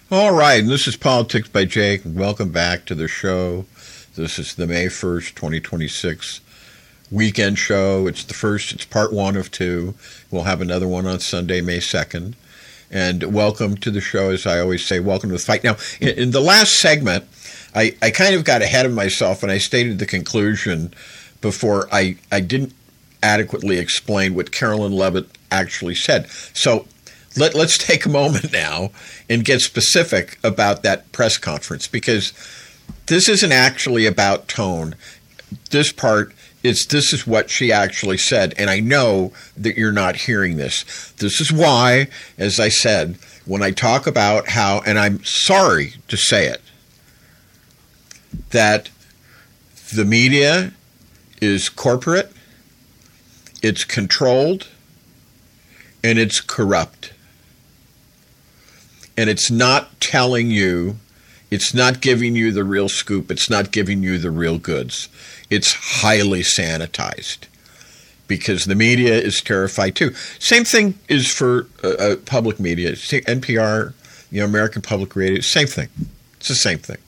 All right, and this is Politics by Jake. Welcome back to the show. This is the May 1st, 2026 weekend show. It's the first, it's part one of two. We'll have another one on Sunday, May 2nd. And welcome to the show, as I always say, welcome to the fight. Now, in the last segment, I kind of got ahead of myself and I stated the conclusion before I didn't adequately explain what Karoline Leavitt actually said. So let's take a moment now and get specific about that press conference, because this isn't actually about tone. This part is, this is what she actually said, and I know that you're not hearing this. This is why, as I said, when I talk about how, and I'm sorry to say it, that the media is corporate, it's controlled, and it's corrupt. And it's not telling you, it's not giving you the real scoop, it's not giving you the real goods. It's highly sanitized because the media is terrified too. Same thing is for public media. NPR, American Public Radio, same thing. It's the same thing.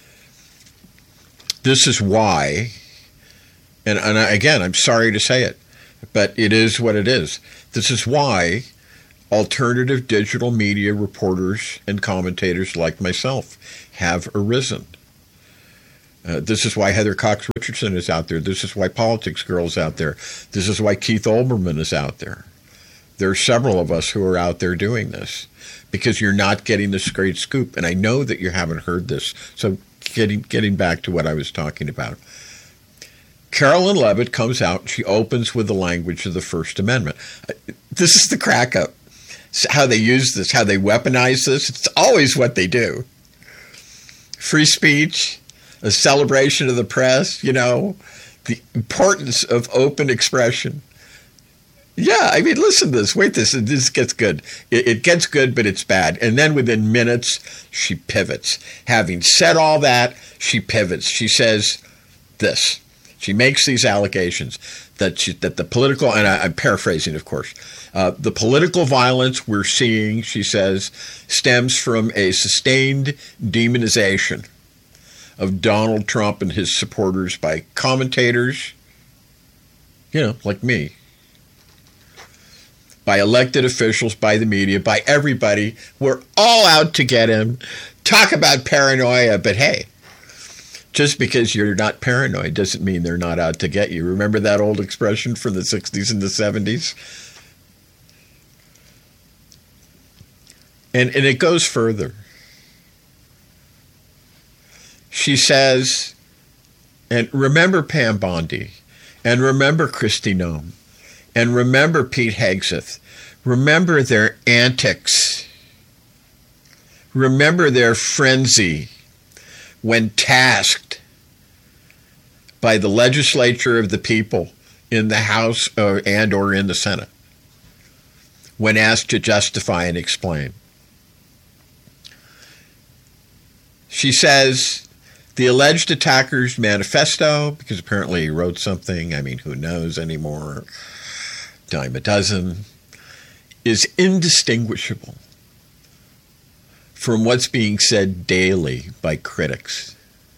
This is why, and again, I'm sorry to say it, but it is what it is. This is why alternative digital media reporters and commentators like myself have arisen. This is why Heather Cox Richardson is out there. This is why Politics Girl is out there. This is why Keith Olbermann is out there. There are several of us who are out there doing this because you're not getting this great scoop. And I know that you haven't heard this. So getting back to what I was talking about. Karoline Leavitt comes out and she opens with the language of the First Amendment. This is the crack up. How they use this, how they weaponize this. It's always what they do. Free speech, a celebration of the press, the importance of open expression. Yeah, I mean, listen to this. Wait, this gets good. It gets good, but it's bad. And then within minutes, she pivots. Having said all that, she pivots. She says this. She makes these allegations that the political, and I'm paraphrasing, of course, the political violence we're seeing, she says, stems from a sustained demonization of Donald Trump and his supporters by commentators, like me, by elected officials, by the media, by everybody. We're all out to get him. Talk about paranoia, but hey, just because you're not paranoid doesn't mean they're not out to get you. Remember that old expression from the 60s and the 70s? And it goes further. She says, and remember Pam Bondi, and remember Kristi Noem, and remember Pete Hegseth. Remember their antics. Remember their frenzy when tasked by the legislature of the people in the House and or in the Senate, when asked to justify and explain. She says the alleged attacker's manifesto, because apparently he wrote something, I mean, who knows anymore, dime a dozen, is indistinguishable from what's being said daily by critics.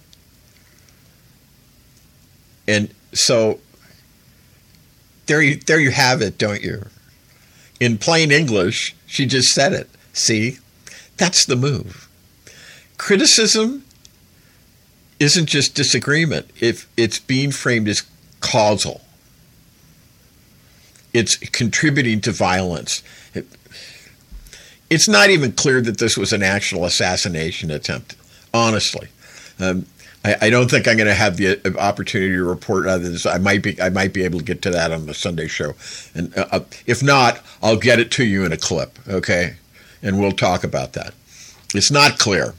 And so there you have it, don't you? In plain English, she just said it. See, that's the move. Criticism isn't just disagreement. If it's being framed as causal, it's contributing to violence. It's not even clear that this was an actual assassination attempt, honestly. I don't think I'm going to have the opportunity to report others. I might be able to get to that on the Sunday show, and if not, I'll get it to you in a clip, okay? And we'll talk about that. It's not clear.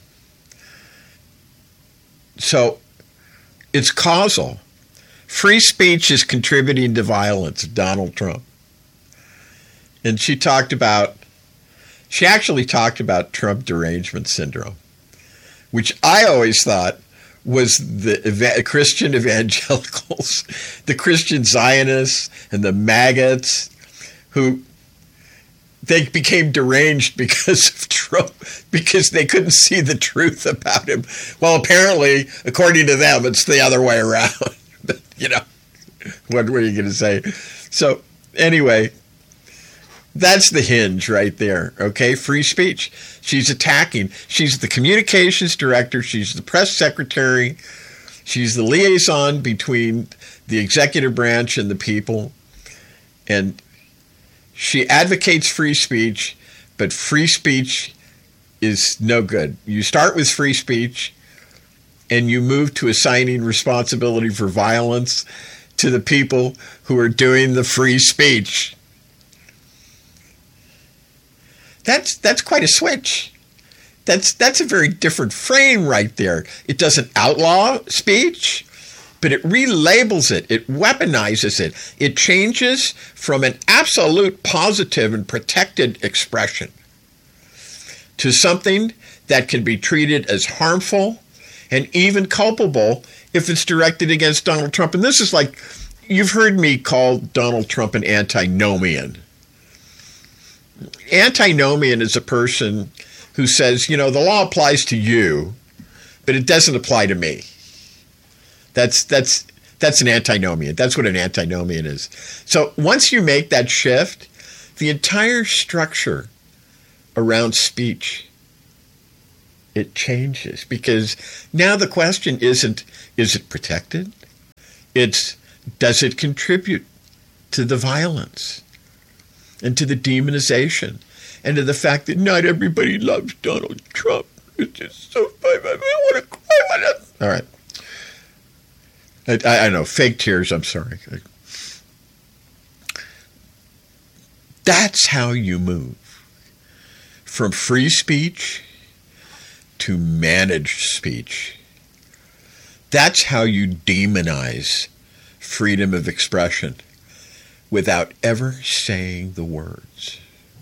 So it's causal. Free speech is contributing to violence, Donald Trump. And she actually talked about Trump derangement syndrome, which I always thought was the Christian evangelicals, the Christian Zionists, and the maggots who they became deranged because of Trump, because they couldn't see the truth about him. Well, apparently, according to them, it's the other way around. You know, what were you going to say? So anyway, that's the hinge right there, okay? Free speech. She's attacking. She's the communications director. She's the press secretary. She's the liaison between the executive branch and the people. And she advocates free speech, but free speech is no good. You start with free speech, and you move to assigning responsibility for violence to the people who are doing the free speech. That's quite a switch. That's a very different frame right there. It doesn't outlaw speech, but it relabels it. It weaponizes it. It changes from an absolute positive and protected expression to something that can be treated as harmful and even culpable if it's directed against Donald Trump. And this is like, you've heard me call Donald Trump an antinomian. Antinomian is a person who says, you know, the law applies to you, but it doesn't apply to me. That's an antinomian. That's what an antinomian is. So once you make that shift, the entire structure around speech, it changes, because now the question isn't, is it protected? It's, does it contribute to the violence and to the demonization and to the fact that not everybody loves Donald Trump? It's just so funny. I want to cry. All right. I know, fake tears, I'm sorry. That's how you move from free speech to managed speech. That's how you demonize freedom of expression without ever saying the words.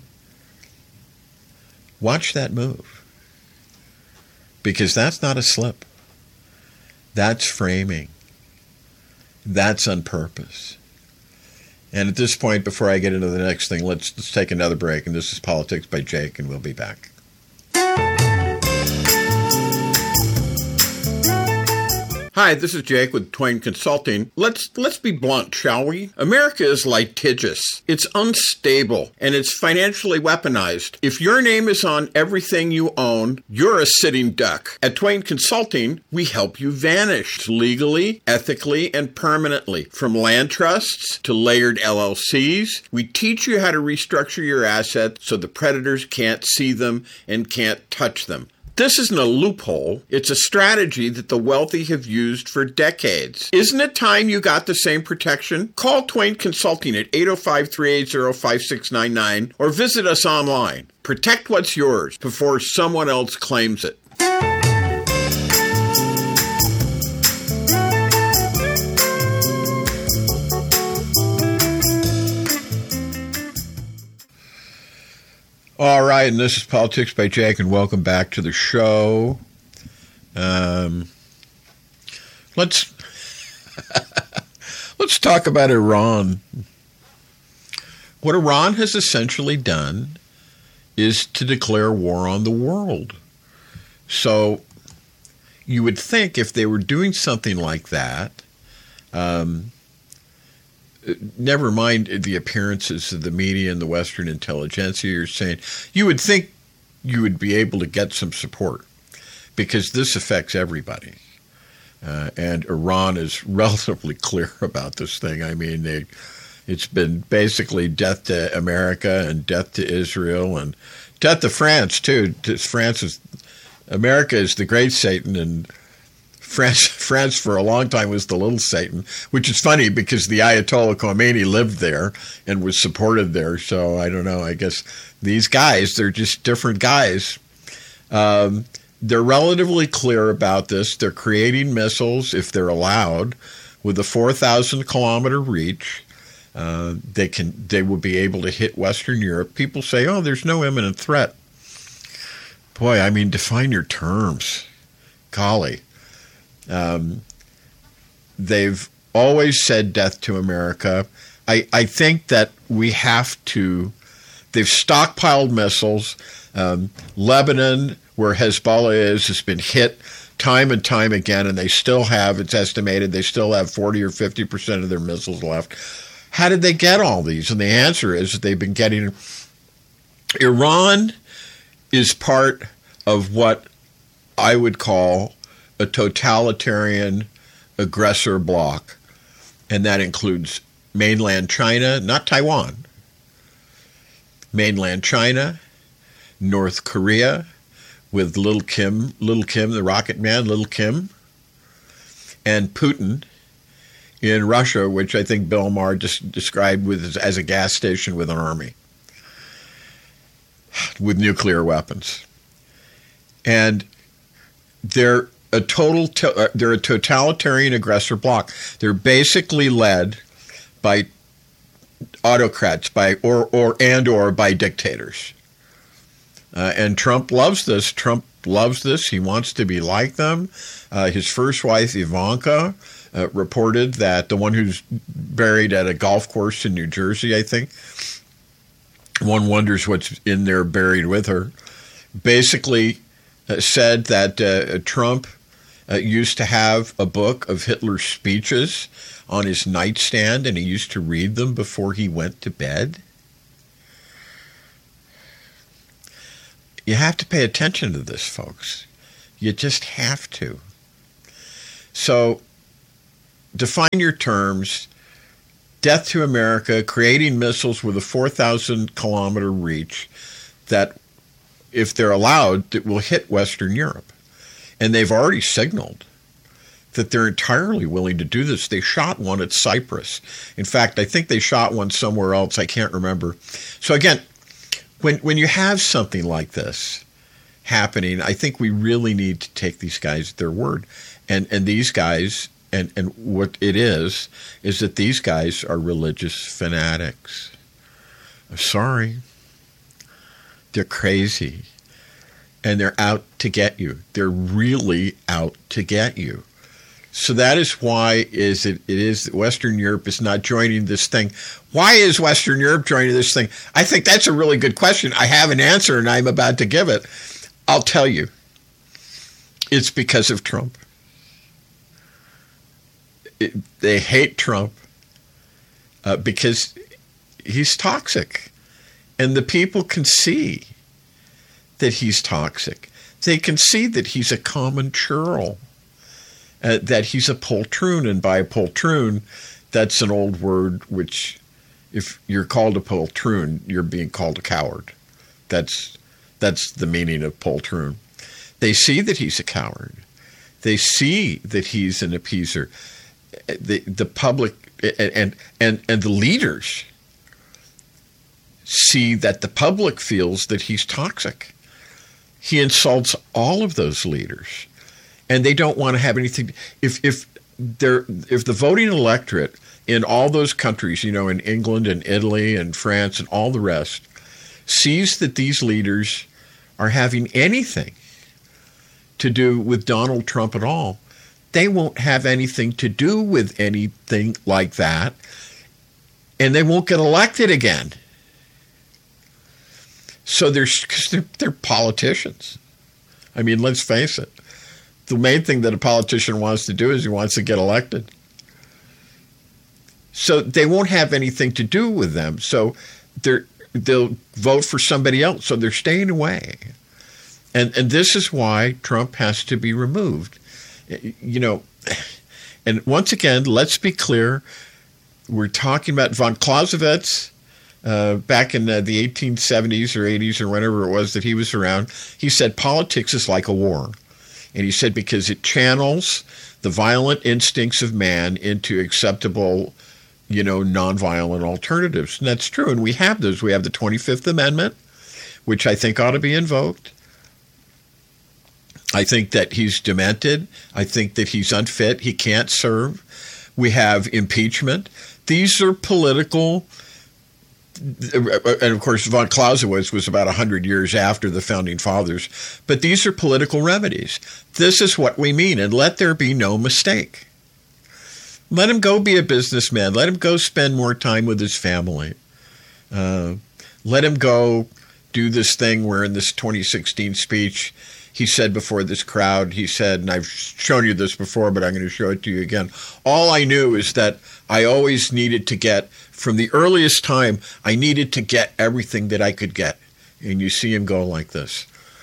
Watch that move, because that's not a slip. That's framing. That's on purpose. And at this point, before I get into the next thing, let's take another break. And this is Politics by Jake, and we'll be back. Hi, this is Jake with Twain Consulting. Let's be blunt, shall we? America is litigious. It's unstable, and it's financially weaponized. If your name is on everything you own, you're a sitting duck. At Twain Consulting, we help you vanish legally, ethically, and permanently. From land trusts to layered LLCs, we teach you how to restructure your assets so the predators can't see them and can't touch them. This isn't a loophole. It's a strategy that the wealthy have used for decades. Isn't it time you got the same protection? Call Twain Consulting at 805-380-5699 or visit us online. Protect what's yours before someone else claims it. All right, and this is Politics by Jake, and welcome back to the show. Let's talk about Iran. What Iran has essentially done is to declare war on the world. So you would think if they were doing something like that, never mind the appearances of the media and the Western intelligentsia, you're saying, you would think you would be able to get some support, because this affects everybody. And Iran is relatively clear about this thing. I mean, it's been basically death to America and death to Israel and death to France, too. America is the great Satan, and France for a long time was the little Satan, which is funny because the Ayatollah Khomeini lived there and was supported there. So I don't know. I guess these guys, they're just different guys. They're relatively clear about this. They're creating missiles, if they're allowed, with a 4,000-kilometer reach. They will be able to hit Western Europe. People say, oh, there's no imminent threat. Boy, I mean, define your terms. Golly. They've always said death to America. I think that we have to They've stockpiled missiles. Lebanon, where Hezbollah is, has been hit time and time again, and they still have, it's estimated, they still have 40 or 50% of their missiles left. How did they get all these? And the answer is that they've been getting... Iran is part of what I would call a totalitarian aggressor bloc, and that includes mainland China, not Taiwan, mainland China, North Korea, with Little Kim, the rocket man, Little Kim, and Putin in Russia, which I think Bill Maher just described as a gas station with an army, with nuclear weapons. And they're a totalitarian aggressor bloc. They're basically led by autocrats, or by dictators. And Trump loves this. He wants to be like them. His first wife, Ivanka, reported that the one who's buried at a golf course in New Jersey, I think, one wonders what's in there buried with her, basically said that Trump used to have a book of Hitler's speeches on his nightstand, and he used to read them before he went to bed. You have to pay attention to this, folks. You just have to. So, define your terms. Death to America, creating missiles with a 4,000-kilometer reach that, if they're allowed, it will hit Western Europe. And they've already signaled that they're entirely willing to do this. They shot one at Cyprus. In fact, I think they shot one somewhere else. I can't remember. So again, when you have something like this happening, I think we really need to take these guys at their word. And these guys, and what it is that these guys are religious fanatics. I'm sorry. They're crazy. And they're out to get you. They're really out to get you. So that is why it is that Western Europe is not joining this thing. Why is Western Europe joining this thing? I think that's a really good question. I have an answer, and I'm about to give it. I'll tell you. It's because of Trump. They hate Trump because he's toxic. And the people can see that he's toxic. They can see that he's a common churl. That he's a poltroon, and by poltroon, that's an old word which, if you're called a poltroon, you're being called a coward. That's the meaning of poltroon. They see that he's a coward. They see that he's an appeaser. The public and the leaders see that the public feels that he's toxic. He insults all of those leaders. And they don't want to have anything. If the voting electorate in all those countries, in England and Italy and France and all the rest, sees that these leaders are having anything to do with Donald Trump at all, they won't have anything to do with anything like that, and they won't get elected again. So they're politicians. I mean, let's face it. The main thing that a politician wants to do is he wants to get elected. So they won't have anything to do with them. So they'll vote for somebody else. So they're staying away. And this is why Trump has to be removed. And once again, let's be clear. We're talking about von Clausewitz back in the 1870s or 80s or whenever it was that he was around. He said politics is like a war. And he said because it channels the violent instincts of man into acceptable, nonviolent alternatives. And that's true. And we have those. We have the 25th Amendment, which I think ought to be invoked. I think that he's demented. I think that he's unfit. He can't serve. We have impeachment. These are political. And of course, von Clausewitz was about 100 years after the Founding Fathers. But these are political remedies. This is what we mean, and let there be no mistake. Let him go be a businessman. Let him go spend more time with his family. Let him go do this thing where in this 2016 speech, he said before this crowd, he said, and I've shown you this before, but I'm going to show it to you again. All I knew is that I always needed to get, from the earliest time, I needed to get everything that I could get. And you see him go like this.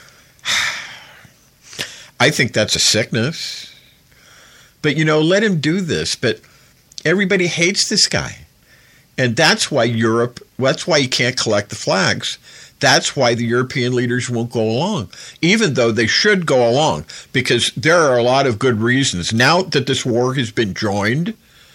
I think that's a sickness. But, let him do this. But everybody hates this guy. And that's why that's why he can't collect the flags. That's why the European leaders won't go along, even though they should go along, because there are a lot of good reasons. Now that this war has been joined,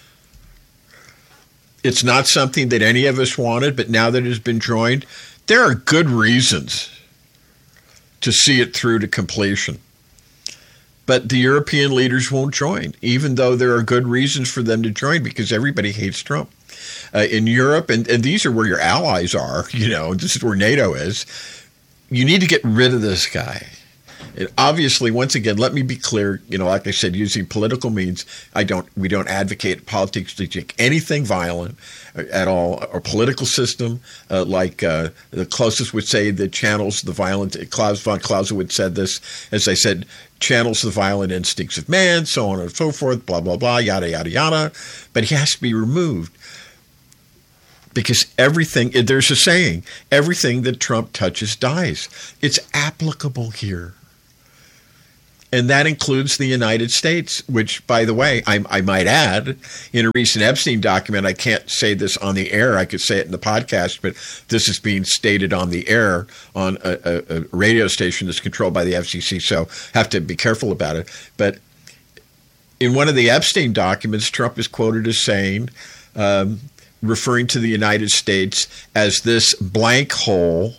it's not something that any of us wanted, but now that it has been joined, there are good reasons to see it through to completion. But the European leaders won't join, even though there are good reasons for them to join, because everybody hates Trump. In Europe, and these are where your allies are, this is where NATO is, you need to get rid of this guy. And obviously, once again, let me be clear, like I said, using political means, we don't advocate politics to take anything violent at all, or political system, like the closest would say that channels the violent, Klaus von Clausewitz said this, as I said, channels the violent instincts of man, so on and so forth, blah, blah, blah, yada, yada, yada. But he has to be removed. Because there's a saying, everything that Trump touches dies. It's applicable here. And that includes the United States, which, by the way, I might add, in a recent Epstein document, I can't say this on the air, I could say it in the podcast, but this is being stated on the air on a radio station that's controlled by the FCC, so have to be careful about it. But in one of the Epstein documents, Trump is quoted as saying, referring to the United States as this blank hole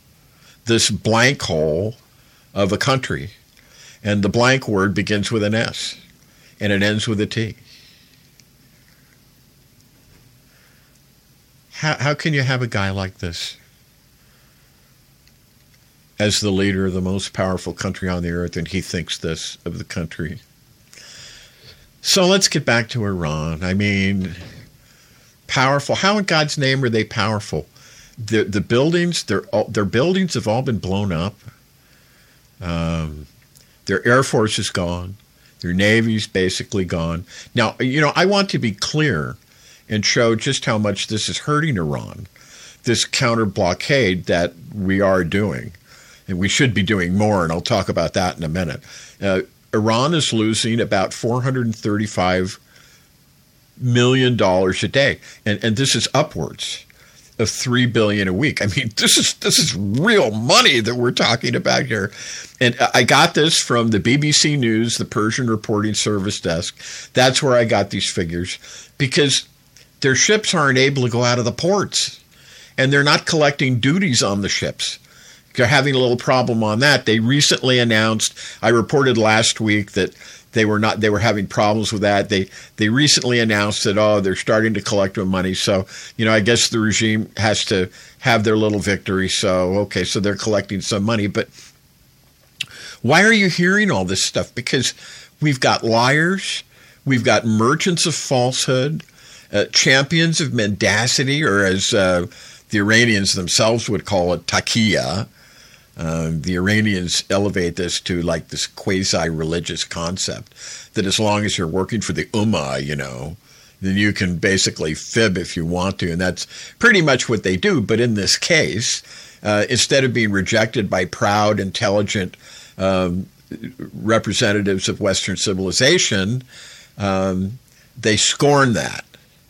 of a country. And the blank word begins with an S, and it ends with a T. How can you have a guy like this as the leader of the most powerful country on the earth, and he thinks this of the country? So let's get back to Iran. I mean, powerful. How in God's name are they powerful? The buildings, their buildings have all been blown up. Their Air Force is gone. Their Navy's basically gone. Now, I want to be clear and show just how much this is hurting Iran, this counter blockade that we are doing. And we should be doing more, and I'll talk about that in a minute. Iran is losing about $435 million a day, and this is upwards of $3 billion a week. I mean, this is real money that we're talking about here. And I got this from the BBC News, the Persian Reporting Service desk. That's where I got these figures, because their ships aren't able to go out of the ports, and they're not collecting duties on the ships. They're having a little problem on that. They recently announced, I reported last week that they were having problems with that. They recently announced that, they're starting to collect their money. So, I guess the regime has to have their little victory. So, okay, so they're collecting some money. But why are you hearing all this stuff? Because we've got liars, we've got merchants of falsehood, champions of mendacity, or as the Iranians themselves would call it, taqiyya. The Iranians elevate this to like this quasi-religious concept that as long as you're working for the Ummah, then you can basically fib if you want to. And that's pretty much what they do. But in this case, instead of being rejected by proud, intelligent representatives of Western civilization, they scorn that.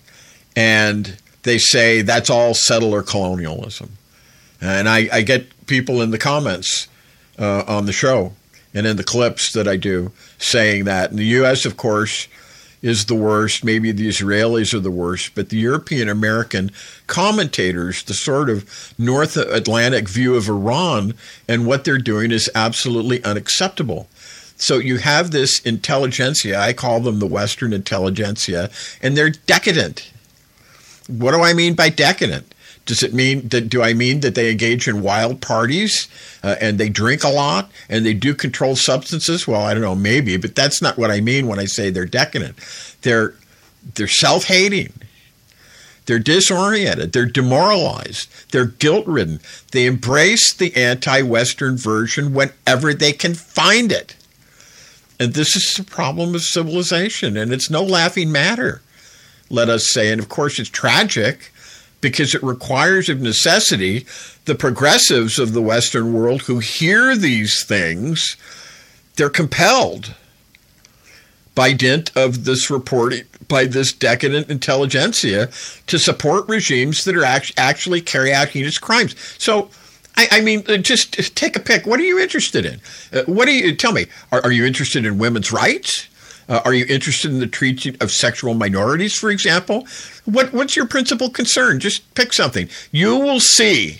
And they say that's all settler colonialism. And I get people in the comments on the show and in the clips that I do saying that. And the U.S., of course, is the worst. Maybe the Israelis are the worst. But the European American commentators, the sort of North Atlantic view of Iran and what they're doing is absolutely unacceptable. So you have this intelligentsia, I call them the Western intelligentsia, and they're decadent. What do I mean by decadent? Does it mean that? Do I mean that they engage in wild parties and they drink a lot and they do controlled substances? Well, I don't know, maybe, but that's not what I mean when I say they're decadent. They're self-hating. They're disoriented. They're demoralized. They're guilt-ridden. They embrace the anti-Western version whenever they can find it. And this is the problem of civilization, and it's no laughing matter, let us say. And, of course, it's tragic because it requires of necessity the progressives of the Western world who hear these things, they're compelled by dint of this reporting by this decadent intelligentsia to support regimes that are actually carry out heinous crimes. So, I mean, just take a pick. What are you interested in? Tell me, are you interested in women's rights? Are you interested in the treatment of sexual minorities, for example? What's your principal concern? Just pick something. You will see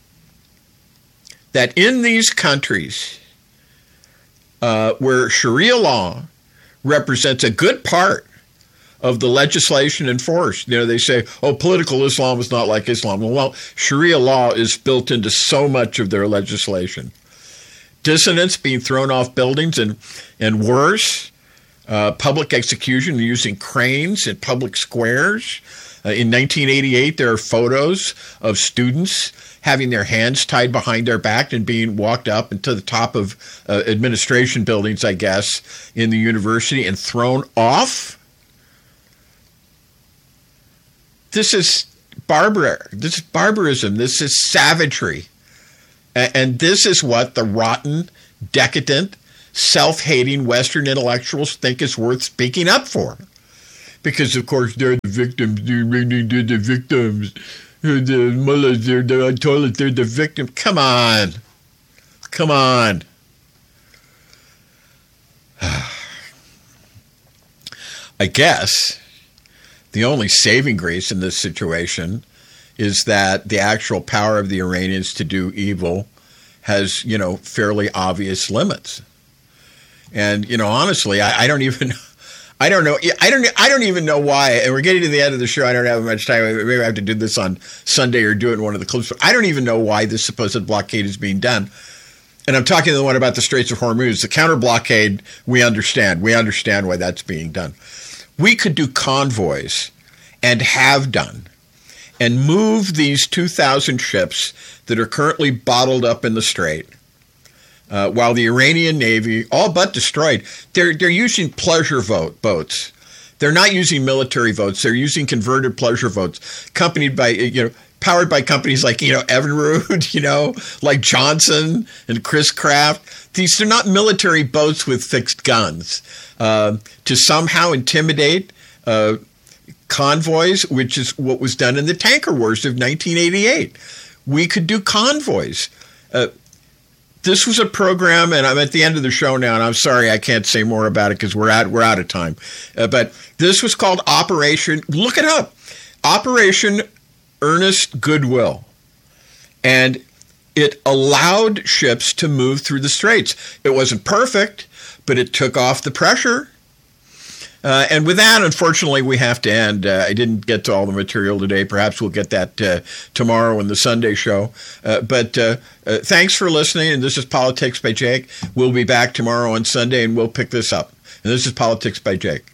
that in these countries where Sharia law represents a good part of the legislation enforced. They say, political Islam is not like Islam. Well, Sharia law is built into so much of their legislation. Dissidents being thrown off buildings and worse, public execution using cranes in public squares. In 1988, there are photos of students having their hands tied behind their back and being walked up into the top of administration buildings, I guess, in the university and thrown off. This is This is barbarism. This is savagery. And this is what the rotten, decadent, self-hating Western intellectuals think is worth speaking up for. Because, of course, they're the victims. They're the victims. The mullahs, they're the toilets, they're the victim. Come on. Come on. I guess the only saving grace in this situation is that the actual power of the Iranians to do evil has, fairly obvious limits. And, honestly, I don't even know why. And we're getting to the end of the show. I don't have much time. Maybe I have to do this on Sunday or do it in one of the clips. But I don't even know why this supposed blockade is being done. And I'm talking to the one about the Straits of Hormuz. The counter blockade, we understand. We understand why that's being done. We could do convoys, and have done, and move these 2,000 ships that are currently bottled up in the Strait, while the Iranian Navy, all but destroyed, they're using pleasure boats. They're not using military boats. They're using converted pleasure boats, accompanied by, powered by companies like, Evinrude, like Johnson and Chris Craft. These are not military boats with fixed guns to somehow intimidate convoys, which is what was done in the tanker wars of 1988. We could do convoys. This was a program, and I'm at the end of the show now, and I'm sorry I can't say more about it because we're out of time. But this was called Operation, look it up, Operation Earnest Goodwill. And it allowed ships to move through the straits. It wasn't perfect, but it took off the pressure. And with that, unfortunately, we have to end. I didn't get to all the material today. Perhaps we'll get that tomorrow in the Sunday show. But thanks for listening. And this is Politics by Jake. We'll be back tomorrow on Sunday, and we'll pick this up. And this is Politics by Jake.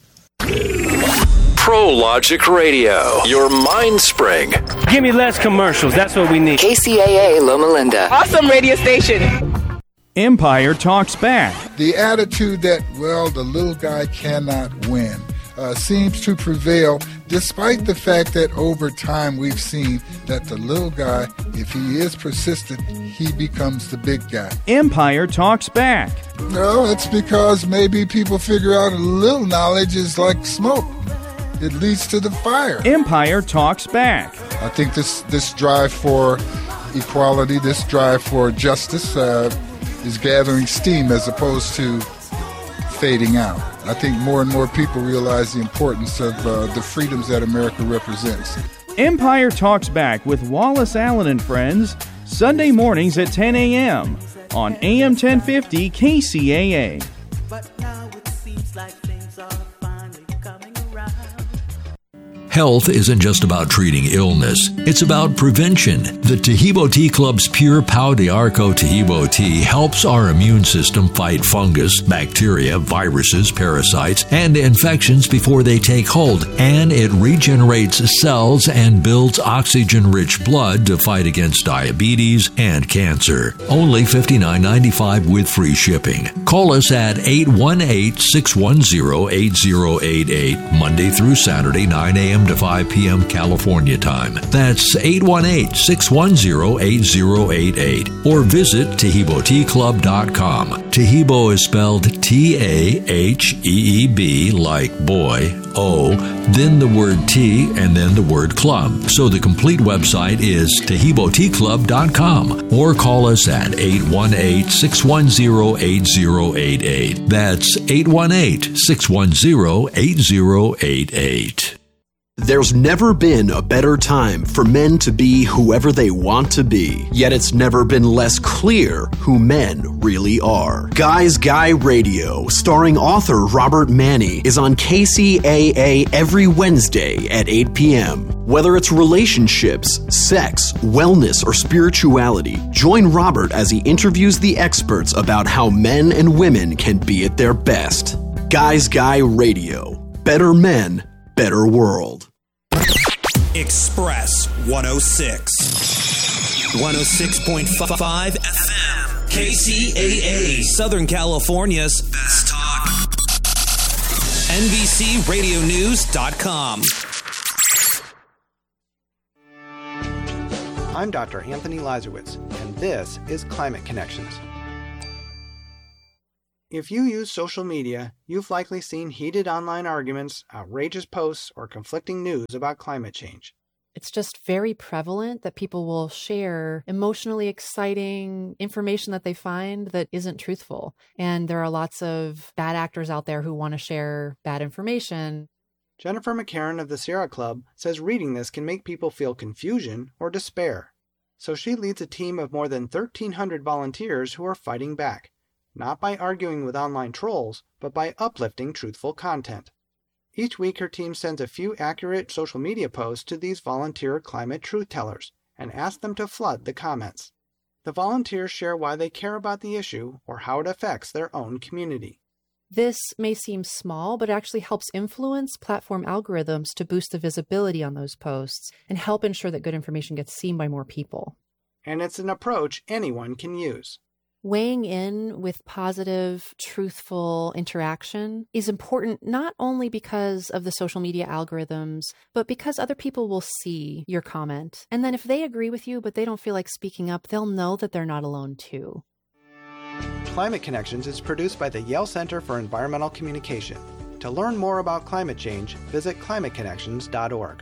ProLogic Radio, your mind spring. Give me less commercials. That's what we need. KCAA Loma Linda. Awesome radio station. Empire Talks Back. The attitude that, the little guy cannot win seems to prevail, despite the fact that over time we've seen that the little guy, if he is persistent, he becomes the big guy. Empire Talks Back. No, it's because maybe people figure out a little knowledge is like smoke. It leads to the fire. Empire Talks Back. I think this drive for equality, this drive for justice, is gathering steam as opposed to fading out. I think more and more people realize the importance of the freedoms that America represents. Empire Talks Back with Wallace Allen and Friends, Sunday mornings at 10 a.m. on AM 1050 KCAA. But now it seems like things are finally coming around. Health isn't just about treating illness. It's about prevention. The Tahibo Tea Club's Pure Pau de Arco Tahibo tea helps our immune system fight fungus, bacteria, viruses, parasites, and infections before they take hold, and it regenerates cells and builds oxygen-rich blood to fight against diabetes and cancer. Only $59.95 with free shipping. Call us at 818-610-8088, Monday through Saturday, 9 a.m. to 5 p.m. California time. That's 818-610-8088. Or visit TahiboTeaClub.com. Tahibo is spelled T-A-H-E-E-B, like boy, O, then the word tea, and then the word club. So the complete website is TahiboTeaClub.com. Or call us at 818-610-8088. That's 818-610-8088. There's never been a better time for men to be whoever they want to be, yet it's never been less clear who men really are. Guys Guy Radio, starring author Robert Manni, is on KCAA every Wednesday at 8 p.m. Whether it's relationships, sex, wellness, or spirituality, join Robert as he interviews the experts about how men and women can be at their best. Guys Guy Radio. Better men, better world. Express 106. 106.5 FM. KCAA, Southern California's best talk. NBCRadioNews.com. I'm Dr. Anthony Lazarowitz, and this is Climate Connections. If you use social media, you've likely seen heated online arguments, outrageous posts, or conflicting news about climate change. It's just very prevalent that people will share emotionally exciting information that they find that isn't truthful. And there are lots of bad actors out there who want to share bad information. Jennifer McCarran of the Sierra Club says reading this can make people feel confusion or despair. So she leads a team of more than 1,300 volunteers who are fighting back. Not by arguing with online trolls, but by uplifting truthful content. Each week, her team sends a few accurate social media posts to these volunteer climate truth tellers and asks them to flood the comments. The volunteers share why they care about the issue or how it affects their own community. This may seem small, but it actually helps influence platform algorithms to boost the visibility on those posts and help ensure that good information gets seen by more people. And it's an approach anyone can use. Weighing in with positive, truthful interaction is important not only because of the social media algorithms, but because other people will see your comment. And then if they agree with you, but they don't feel like speaking up, they'll know that they're not alone too. Climate Connections is produced by the Yale Center for Environmental Communication. To learn more about climate change, visit climateconnections.org.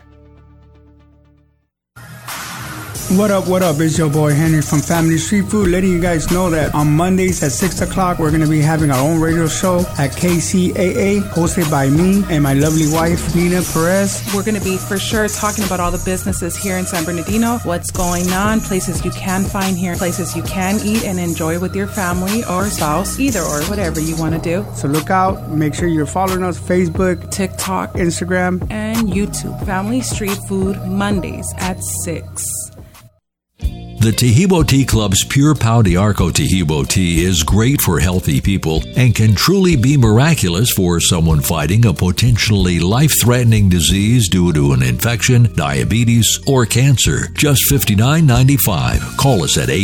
What up? It's your boy Henry from Family Street Food, letting you guys know that on Mondays at 6 o'clock, we're going to be having our own radio show at KCAA, hosted by me and my lovely wife, Nina Perez. We're going to be for sure talking about all the businesses here in San Bernardino, what's going on, places you can find here, places you can eat and enjoy with your family or spouse, either or, whatever you want to do. So look out. Make sure you're following us, Facebook, TikTok, Instagram, and YouTube. Family Street Food, Mondays at 6. The Tahibo Tea Club's Pure Pau de Arco Tahibo tea is great for healthy people and can truly be miraculous for someone fighting a potentially life-threatening disease due to an infection, diabetes, or cancer. Just $59.95. Call us at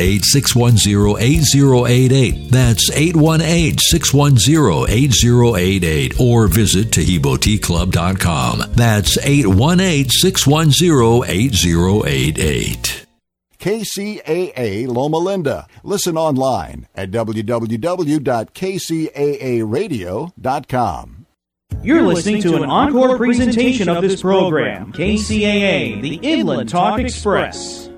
818-610-8088. That's 818-610-8088. Or visit TahiboTeaClub.com. That's 818-610-8088. KCAA Loma Linda. Listen online at www.kcaaradio.com. You're listening to an encore presentation of this program, KCAA, the Inland Talk Express.